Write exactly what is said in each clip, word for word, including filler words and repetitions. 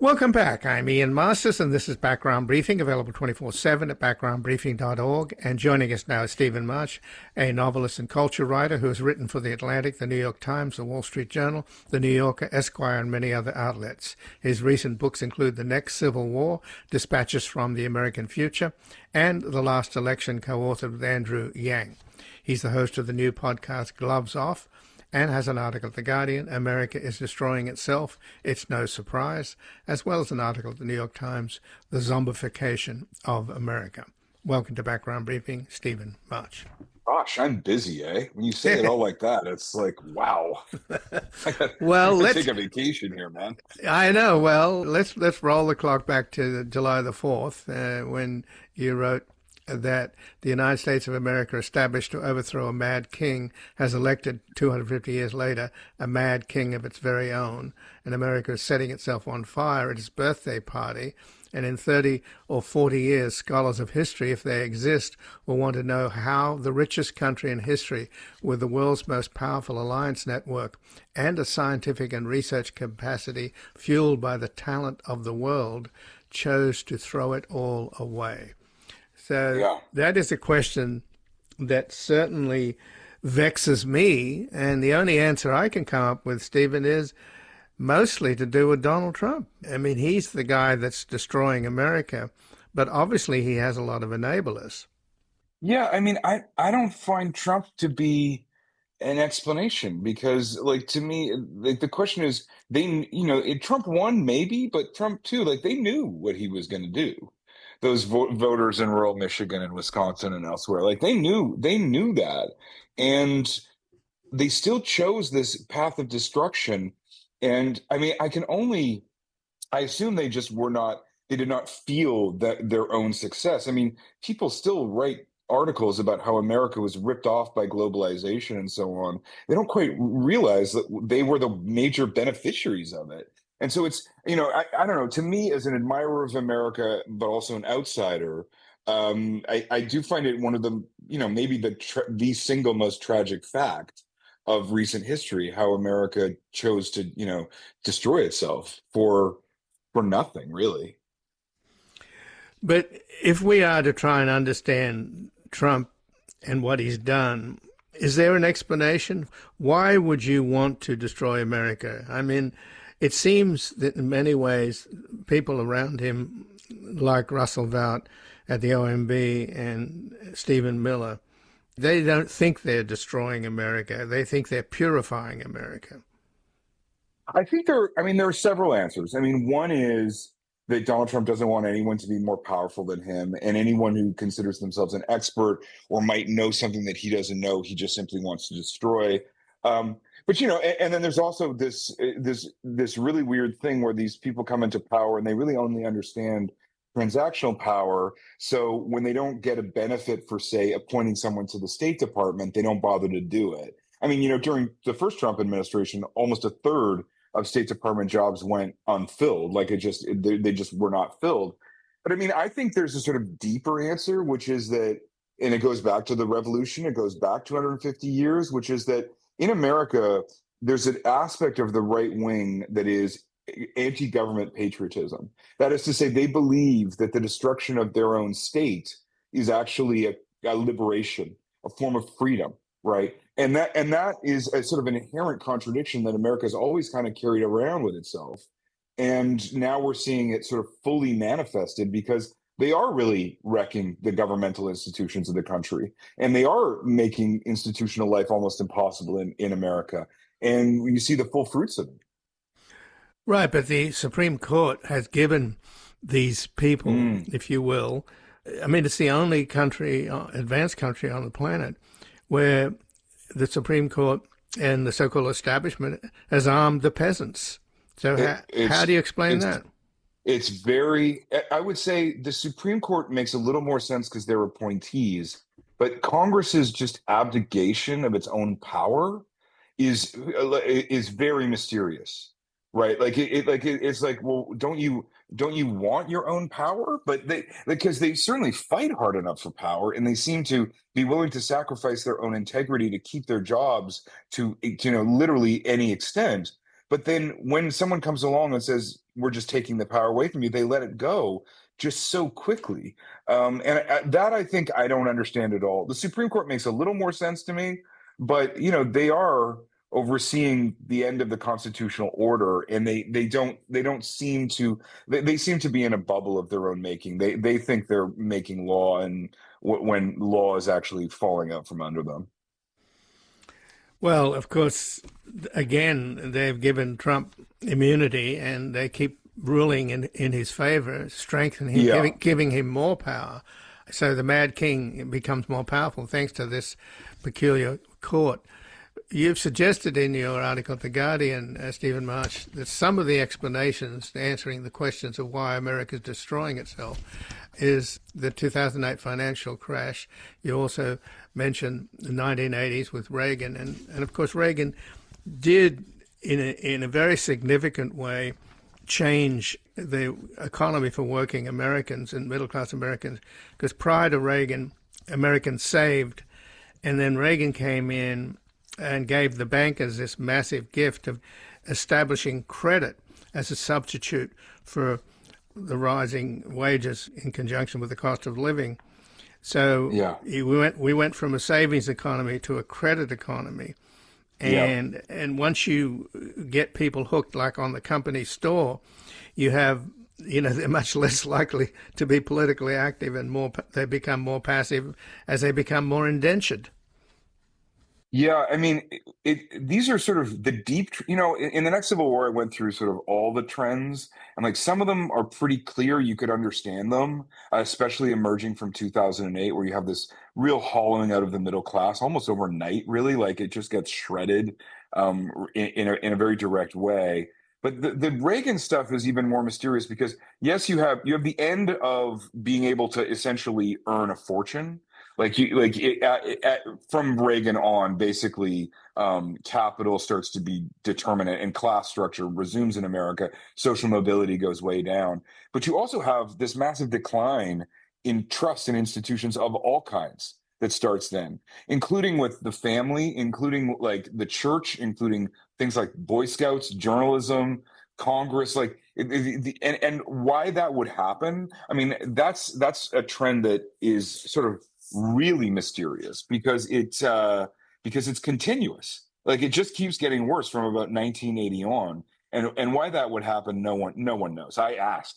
Welcome back. I'm Ian Masters, and this is Background Briefing, available twenty-four seven at background briefing dot org. And joining us now is Stephen March, a novelist and culture writer who has written for The Atlantic, The New York Times, The Wall Street Journal, The New Yorker, Esquire, and many other outlets. His recent books include The Next Civil War, Dispatches from the American Future, and The Last Election, co-authored with Andrew Yang. He's the host of the new podcast Gloves Off, and has an article at The Guardian, America is Destroying Itself, It's No Surprise, as well as an article at The New York Times, The Zombification of America. Welcome to Background Briefing, Stephen March. Gosh, I'm busy, eh? When you say it all like that, it's like, wow. Well, let's take a vacation here, man. I know. Well, let's let's roll the clock back to July the fourth, uh, when you wrote that the United States of America, established to overthrow a mad king, has elected two hundred fifty years later a mad king of its very own, and America is setting itself on fire at its birthday party. And in thirty or forty years, scholars of history, if they exist, will want to know how the richest country in history, with the world's most powerful alliance network and a scientific and research capacity fueled by the talent of the world, chose to throw it all away. So yeah. That is a question that certainly vexes me. And the only answer I can come up with, Stephen, is mostly to do with Donald Trump. I mean, he's the guy that's destroying America, but obviously he has a lot of enablers. Yeah, I mean, I, I don't find Trump to be an explanation because, like, to me, like, the question is, they, you know, it, Trump won maybe, but Trump too, like, they knew what he was going to do. Those vo- voters in rural Michigan and Wisconsin and elsewhere, like they knew, they knew that. And they still chose this path of destruction. And I mean, I can only, I assume they just were not, they did not feel that their own success. I mean, people still write articles about how America was ripped off by globalization and so on. They don't quite realize that they were the major beneficiaries of it. And so it's, you know, I, I don't know, to me as an admirer of America, but also an outsider, um, I, I do find it one of the, you know, maybe the tra- the single most tragic fact of recent history, how America chose to, you know, destroy itself for for nothing, really. But if we are to try and understand Trump and what he's done, is there an explanation? Why would you want to destroy America? I mean, it seems that in many ways, people around him, like Russell Vought at the O M B and Stephen Miller, they don't think they're destroying America. They think they're purifying America. I think there, I mean, there are several answers. I mean, one is that Donald Trump doesn't want anyone to be more powerful than him, and anyone who considers themselves an expert or might know something that he doesn't know, he just simply wants to destroy. Um, but, you know, and, and then there's also this this this really weird thing where these people come into power and they really only understand transactional power. So when they don't get a benefit for, say, appointing someone to the State Department, they don't bother to do it. I mean, you know, during the first Trump administration, almost a third of State Department jobs went unfilled. Like it just, they, they just were not filled. But I mean, I think there's a sort of deeper answer, which is that, and it goes back to the revolution, it goes back two hundred fifty years, which is that in America, there's an aspect of the right wing that is anti-government patriotism. That is to say, they believe that the destruction of their own state is actually a, a liberation, a form of freedom, right? And that and that is a sort of an inherent contradiction that America has always kind of carried around with itself. And now we're seeing it sort of fully manifested because they are really wrecking the governmental institutions of the country. And they are making institutional life almost impossible in, in America. And you see the full fruits of it. Right, but the Supreme Court has given these people, mm. if you will, I mean, it's the only country, uh, advanced country on the planet where the Supreme Court and the so-called establishment has armed the peasants. So it, how, how do you explain it's, that? It's very, I would say the Supreme Court makes a little more sense because they're appointees, but Congress's just abdication of its own power is is very mysterious, right? Like it, it like it, it's like, well, don't you don't you want your own power? But they because they certainly fight hard enough for power, and they seem to be willing to sacrifice their own integrity to keep their jobs to you know literally any extent. But then when someone comes along and says, we're just taking the power away from you. They let it go just so quickly. Um, and I, that I think I don't understand at all. The Supreme Court makes a little more sense to me, but you know, they are overseeing the end of the constitutional order, and they they don't they don't seem to they, they seem to be in a bubble of their own making. They they think they're making law, and w- when law is actually falling out from under them. Well, of course, again, they've given Trump immunity and they keep ruling in, in his favor, strengthening him, Yeah. giving, giving him more power. So the Mad King becomes more powerful thanks to this peculiar court. You've suggested in your article at The Guardian, uh, Stephen March, that some of the explanations answering the questions of why America is destroying itself is the two thousand eight financial crash. You also mentioned the nineteen eighties with Reagan. And, and of course, Reagan did, in a, in a very significant way, change the economy for working Americans and middle-class Americans. Because prior to Reagan, Americans saved, and then Reagan came in and gave the bankers this massive gift of establishing credit as a substitute for the rising wages in conjunction with the cost of living. So Yeah. we went we went from a savings economy to a credit economy. And Yeah. and once you get people hooked, like on the company store, you have, you know, they're much less likely to be politically active, and more they become more passive as they become more indentured. Yeah, I mean, it, it, these are sort of the deep, tr- you know, in, in the next Civil War, I went through sort of all the trends, and like some of them are pretty clear. You could understand them, uh, especially emerging from two thousand eight, where you have this real hollowing out of the middle class almost overnight, really. Like it just gets shredded um, in, in, a, in a very direct way. But the, the Reagan stuff is even more mysterious because, yes, you have you have the end of being able to essentially earn a fortune. Like you, like it, at, at, from Reagan on, basically, um, capital starts to be determinate, and class structure resumes in America. Social mobility goes way down, but you also have this massive decline in trust in institutions of all kinds that starts then, including with the family, including like the church, including things like Boy Scouts, journalism, Congress, like the, the, and and why that would happen. I mean, that's that's a trend that is sort of really mysterious because it's uh, because it's continuous. Like it just keeps getting worse from about nineteen eighty on, and and why that would happen, no one no one knows. I asked.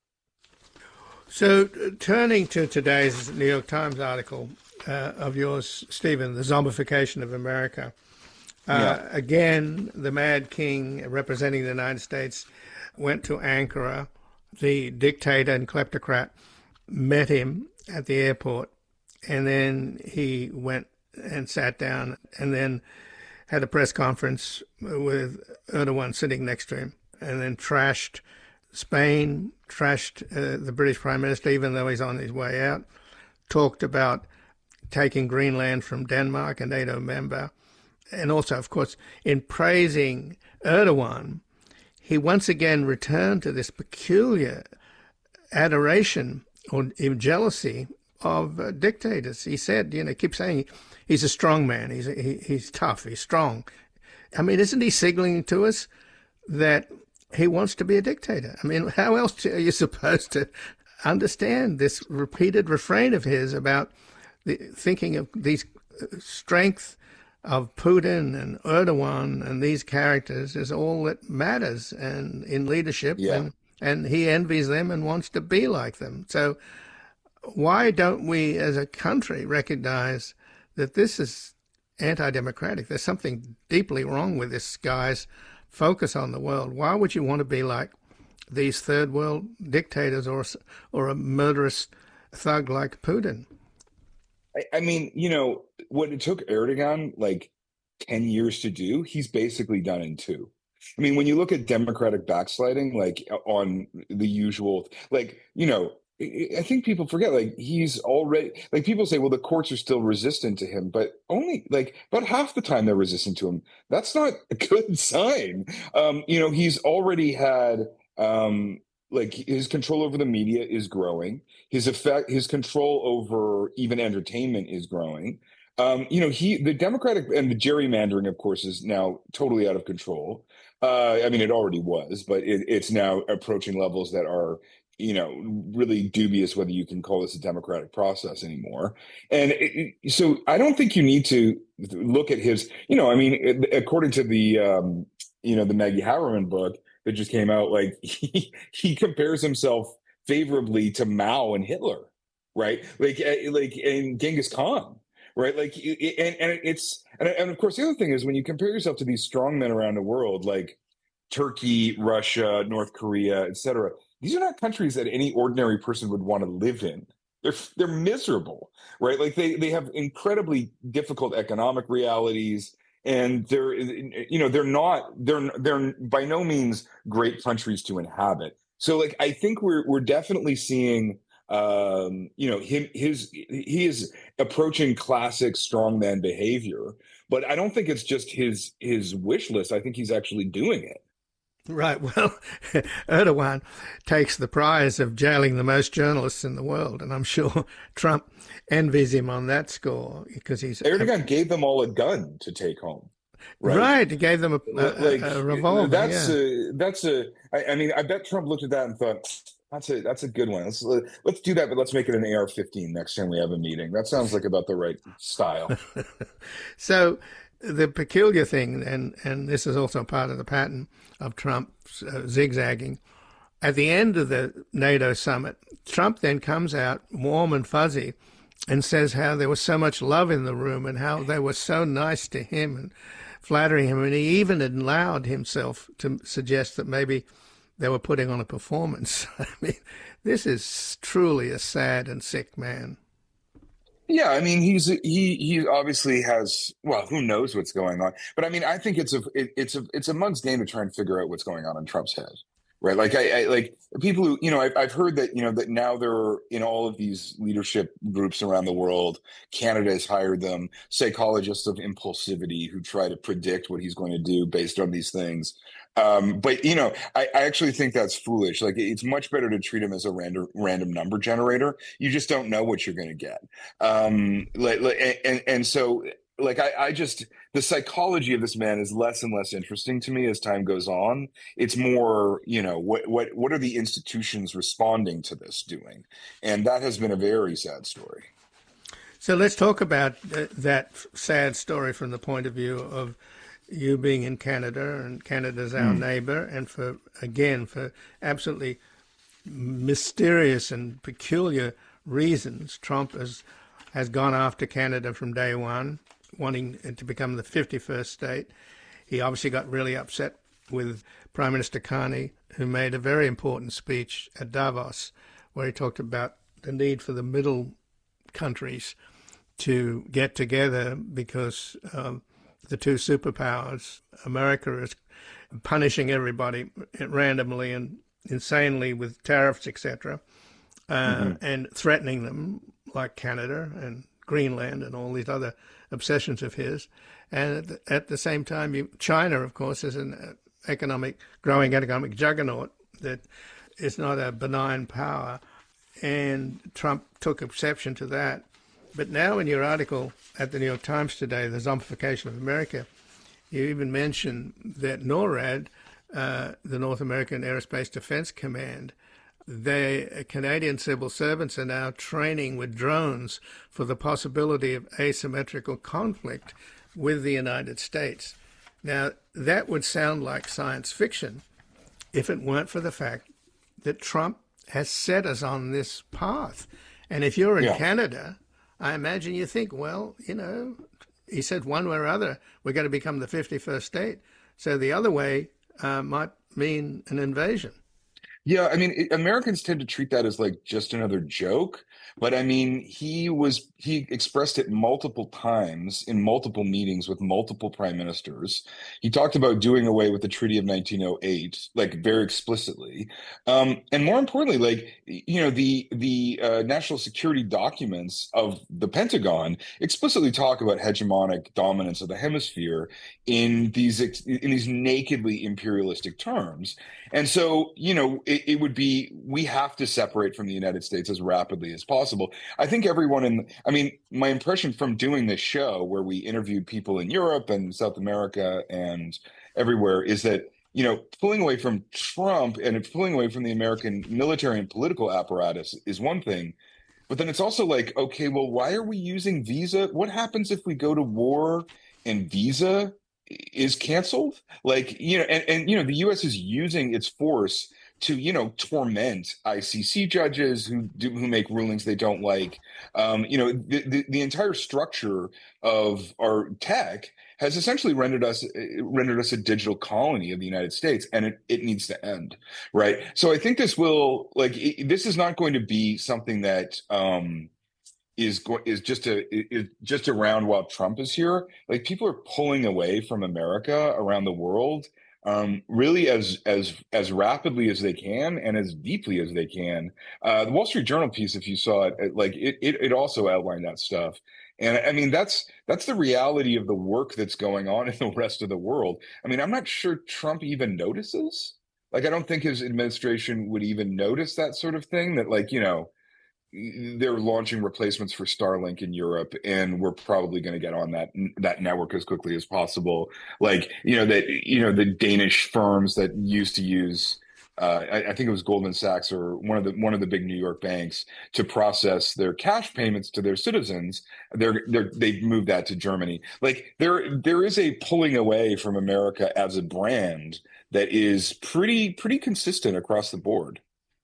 So, uh, turning to today's New York Times article uh, of yours, Stephen, the zombification of America. Uh, Yeah, again, the Mad King, representing the United States, went to Ankara. The dictator and kleptocrat met him at the airport, and then he went and sat down and then had a press conference with Erdogan sitting next to him, and then trashed Spain, trashed uh, the British Prime Minister, even though he's on his way out, talked about taking Greenland from Denmark, a NATO member, and also, of course, in praising Erdogan, he once again returned to this peculiar adoration or even jealousy of uh, dictators. He said, you know, keep saying he's a strong man, he's he, he's tough, he's strong. I mean, isn't he signaling to us that he wants to be a dictator? I mean, how else are you supposed to understand this repeated refrain of his about the, thinking of these uh, strength of Putin and Erdogan and these characters is all that matters and in leadership, yeah. and and he envies them and wants to be like them. So why don't we as a country recognize that this is anti-democratic? There's something deeply wrong with this guy's focus on the world. Why would you want to be like these third world dictators or or a murderous thug like Putin? I, I mean, you know, what it took Erdogan like ten years to do, he's basically done in two. I mean, when you look at democratic backsliding, like on the usual, like, you know, I I think people forget, like, he's already, like, people say, well, the courts are still resistant to him, but only like about half the time they're resistant to him. That's not a good sign. Um, you know, he's already had, um, like, his control over the media is growing. His effect, his control over even entertainment is growing. Um, you know, he, the Democratic and the gerrymandering, of course, is now totally out of control. Uh, I mean, it already was, but it, it's now approaching levels that are, you know, really dubious whether you can call this a democratic process anymore. And it, it- so I don't think you need to look at his, you know, I mean, it- according to the, um, you know, the Maggie Haberman book that just came out, like he, he compares himself favorably to Mao and Hitler, right? Like, eh, like, and Genghis Khan. Right, like, and, and it's and, and of course the other thing is when you compare yourself to these strong men around the world, like Turkey, Russia, North Korea, et cetera. These are not countries that any ordinary person would want to live in. They're they're miserable, right? Like they they have incredibly difficult economic realities, and they're you know they're not they're they're by no means great countries to inhabit. So like I think we're we're definitely seeing um you know him his he is approaching classic strongman behavior, but I don't think it's just his his wish list. I think he's actually doing it. Right. Well, Erdogan takes the prize of jailing the most journalists in the world, and I'm sure Trump envies him on that score because he's Erdogan gave them all a gun to take home, right? Right. He gave them a, a, Like a revolver. that's Yeah. a that's a. I, I mean, I bet Trump looked at that and thought, that's a that's a good one. Let's let's do that, but let's make it an A R fifteen next time we have a meeting. That sounds like about the right style. So the peculiar thing, and and this is also part of the pattern of Trump uh, zigzagging. At the end of the NATO summit, Trump then comes out warm and fuzzy and says how there was so much love in the room and how they were so nice to him and flattering him. And he even allowed himself to suggest that maybe they were putting on a performance. I mean, this is truly a sad and sick man. Yeah, I mean, he's he he obviously has, well, who knows what's going on, but I mean, I think it's a it, it's a it's a mug's game to try and figure out what's going on in Trump's head, right? Like I, I like people who you know I've I've heard that you know that now they're in all of these leadership groups around the world. Canada has hired them psychologists of impulsivity who try to predict what he's going to do based on these things. Um, but you know, I, I actually think that's foolish. Like it's much better to treat him as a random random number generator. You just don't know what you're going to get. Um, like, like and and so like I, I just the psychology of this man is less and less interesting to me as time goes on. It's more, you know, what what what are the institutions responding to this doing, and that has been a very sad story. So let's talk about uh, that sad story from the point of view of you being in Canada, and Canada's our Mm. neighbor, and for, again, for absolutely mysterious and peculiar reasons, Trump has, has gone after Canada from day one, wanting it to become the fifty-first state. He obviously got really upset with Prime Minister Carney, who made a very important speech at Davos, where he talked about the need for the middle countries to get together because um, the two superpowers, America is punishing everybody randomly and insanely with tariffs, et cetera, uh, mm-hmm. and threatening them, like Canada and Greenland and all these other obsessions of his. And at the, at the same time, you, China, of course, is an economic, growing economic juggernaut that is not a benign power. And Trump took exception to that. But now in your article at the New York Times today, The Zombification of America, you even mention that NORAD, uh, the North American Aerospace Defense Command, they Canadian civil servants are now training with drones for the possibility of asymmetrical conflict with the United States. Now, that would sound like science fiction if it weren't for the fact that Trump has set us on this path. And if you're in yeah. Canada, I imagine you think, well, you know, he said one way or other, we're going to become the fifty-first state. So the other way uh, might mean an invasion. Yeah, I mean, it, Americans tend to treat that as like just another joke. But I mean, he was he expressed it multiple times in multiple meetings with multiple prime ministers. He talked about doing away with the Treaty of nineteen oh eight, like very explicitly. Um, and more importantly, like, you know, the the uh, national security documents of the Pentagon explicitly talk about hegemonic dominance of the hemisphere in these in these nakedly imperialistic terms. And so, you know, it, it would be, we have to separate from the United States as rapidly as possible. I think everyone in, I mean, my impression from doing this show where we interviewed people in Europe and South America and everywhere is that you know, pulling away from Trump and pulling away from the American military and political apparatus is one thing. But then it's also like, okay, well, why are we using Visa? What happens if we go to war and Visa is canceled? Like, you know, and, and you know, the U S is using its force to, you know, torment I C C judges who do, who make rulings they don't like. Um, you know, the, the, the entire structure of our tech has essentially rendered us rendered us a digital colony of the United States, and it, it needs to end, right? So I think this will like it, this is not going to be something that um, is go- is just a is just around while Trump is here. Like people are pulling away from America around the world, um, really as as as rapidly as they can and as deeply as they can. Uh, the Wall Street Journal piece, if you saw it, it like it, it it also outlined that stuff. And I mean, that's that's the reality of the work that's going on in the rest of the world. I mean, I'm not sure Trump even notices. Like, I don't think his administration would even notice that sort of thing, that like, you know, they're launching replacements for Starlink in Europe, and we're probably going to get on that that network as quickly as possible. Like, you know, that, you know, the Danish firms that used to use Uh, I, I think it was Goldman Sachs or one of the one of the big New York banks to process their cash payments to their citizens. They're, they're they've moved that to Germany. Like there there is a pulling away from America as a brand that is pretty pretty consistent across the board.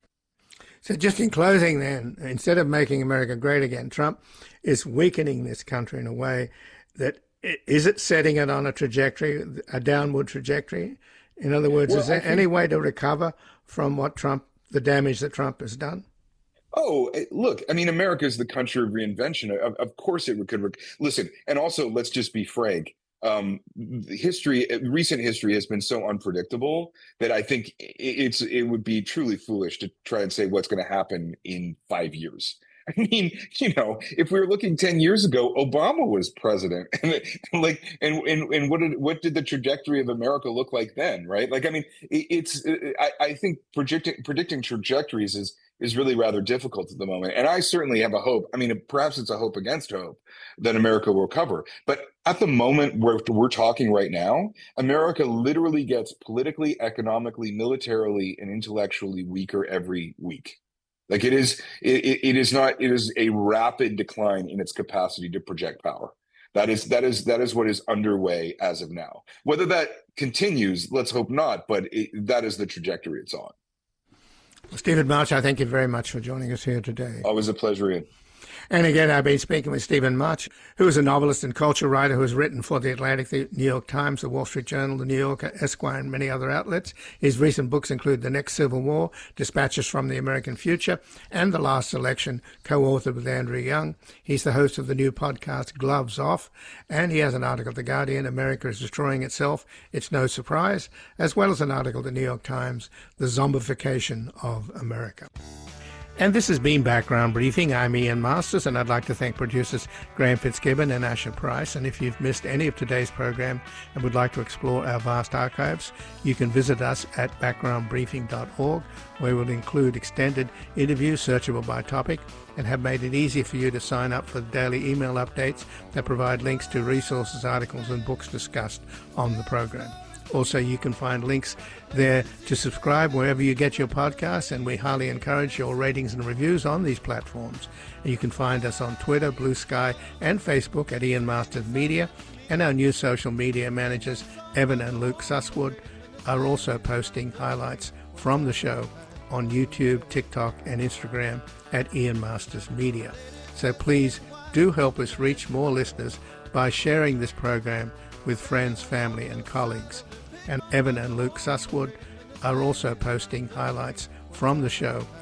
So just in closing then, instead of making America great again, Trump is weakening this country in a way that, is it setting it on a trajectory, a downward trajectory? In other words, well, is there think, any way to recover from what Trump, the damage that Trump has done? Oh, look, I mean, America is the country of reinvention. Of, of course it could. Listen, and also, let's just be frank. Um, history, recent history has been so unpredictable that I think it's it would be truly foolish to try and say what's going to happen in five years. I mean, you know, if we were looking ten years ago, Obama was president, and like, and and and what did what did the trajectory of America look like then, right? Like, I mean, it, it's I, I think predicting predicting trajectories is is really rather difficult at the moment, and I certainly have a hope. I mean, perhaps it's a hope against hope that America will recover, but at the moment where we're talking right now, America literally gets politically, economically, militarily, and intellectually weaker every week. Like it is, it, it is not. It is a rapid decline in its capacity to project power. That is that is that is what is underway as of now. Whether that continues, let's hope not. But it, that is the trajectory it's on. Well, Stephen March, I thank you very much for joining us here today. Always a pleasure, Ian. And again, I've been speaking with Stephen March, who is a novelist and culture writer who has written for The Atlantic, The New York Times, The Wall Street Journal, The New Yorker, Esquire, and many other outlets. His recent books include The Next Civil War, Dispatches from the American Future, and The Last Election, co-authored with Andrew Young. He's the host of the new podcast, Gloves Off, and he has an article at The Guardian, America is Destroying Itself, It's No Surprise, as well as an article at The New York Times, The Zombification of America. And this has been Background Briefing. I'm Ian Masters, and I'd like to thank producers Graham Fitzgibbon and Asher Price. And if you've missed any of today's program and would like to explore our vast archives, you can visit us at background briefing dot org, where we'll include extended interviews searchable by topic and have made it easy for you to sign up for the daily email updates that provide links to resources, articles, and books discussed on the program. Also, you can find links there to subscribe wherever you get your podcasts, and we highly encourage your ratings and reviews on these platforms. And you can find us on Twitter, Blue Sky, and Facebook at Ian Masters Media, and our new social media managers, Evan and Luke Susswood, are also posting highlights from the show on YouTube, TikTok, and Instagram at Ian Masters Media. So please do help us reach more listeners by sharing this program with friends, family, and colleagues. And Evan and Luke Susswood are also posting highlights from the show